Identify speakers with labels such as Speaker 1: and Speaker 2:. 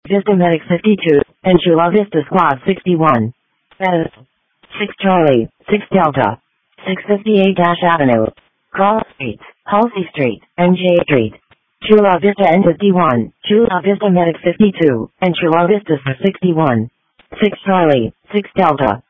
Speaker 1: Vista Medic 52, and Chula Vista Squad 61. Venice. 6 Charlie, 6 Delta. 658 Dash Avenue. Cross Street, Halsey Street, MJ Street. Chula Vista N51, Chula Vista Medic 52, and Chula Vista 61. 6 Charlie, 6 Delta.